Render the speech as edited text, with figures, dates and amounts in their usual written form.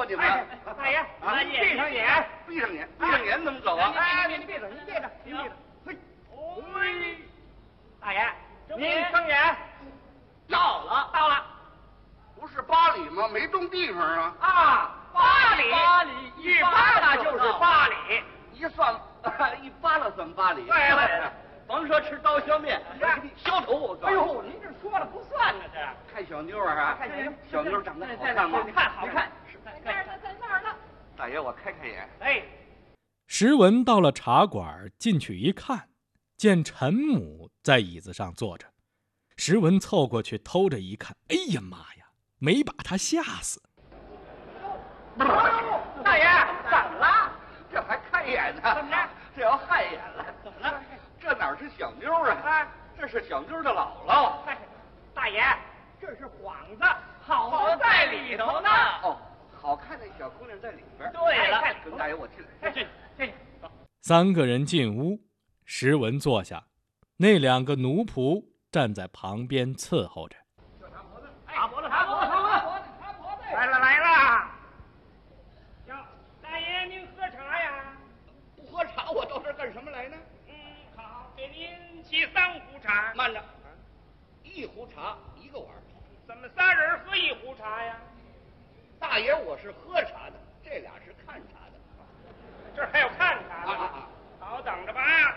你们。 大爷，闭上眼， 闭上眼，闭上眼怎么走啊？ 你闭着，你闭着，你闭着。嘿，大爷，您睁眼。 到了， 到了。 不是巴黎吗？没动地方啊。 啊，巴黎，一扒拉就是巴黎。 一算，一扒拉算巴黎。 对了。 甭说吃刀削面，削头我告诉你。 哎呦，您这说了不算呢，这看小妞啊， 看小妞长得好看吗？ 好看， 在那儿呢。 大爷，我开开眼。 哎， 石文到了茶馆，进去一看，见陈母在椅子上坐着。石文凑过去偷着一看，哎呀妈呀，没把他吓死。 大爷，怎么了？ 这还看眼呢？ 怎么着？ 这要害眼了？ 怎么了？ 这哪是小妞啊？这是小妞的姥姥。 大爷，这是幌子，好在里头呢。 哦，好看的小姑娘在里边。 对了， 跟大爷我进来。 进，走。 三个人进屋，石文坐下，那两个奴仆站在旁边伺候着。 擦脖子，来了。大爷，您喝茶呀？ 不喝茶，我到这儿干什么来呢？ 好，给您沏3壶茶。 慢着，1壶茶1个碗。 怎么仨人喝1壶茶呀？ 大爷，我是喝茶的，这俩是看茶的。 这还有看茶的。好，等着吧。